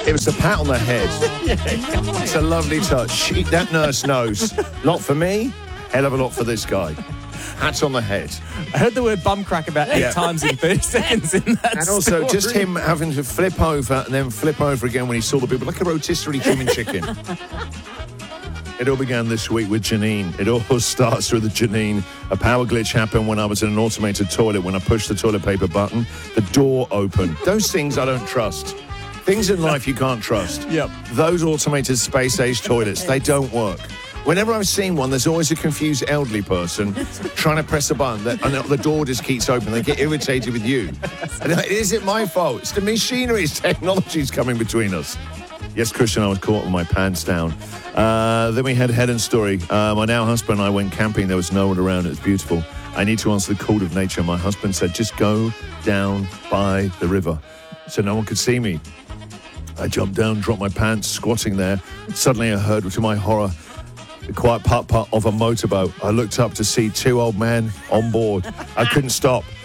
It was a pat on the head. It's a lovely touch. That nurse knows. Not for me, hell of a lot for this guy. Hats on the head. I heard the word bum crack about 8 times in 30 seconds in that And also story. just him having to flip over and then flip over again when he saw the people, like a rotisserie human chicken. It all began this week with Janine. It all starts with Janine. A power glitch happened when I was in an automated toilet. When I pushed the toilet paper button, the door opened. Those things I don't trust. Things in life you can't trust. Yep. Those automated space-age toilets, they don't work. Whenever I've seen one, there's always a confused elderly person trying to press a button and the door just keeps open. They get irritated with you. And like, is it my fault? It's the machinery, it's technology's coming between us. Yes, Christian, I was caught with my pants down. Then we had Helen's story. My now husband and I went camping. There was no one around. It was beautiful. I need to answer the call of nature. My husband said, just go down by the river. So no one could see me. I jumped down, dropped my pants, squatting there. Suddenly I heard, to my horror, the quiet putt-putt of a motorboat. I looked up to see 2 old men on board. I couldn't stop.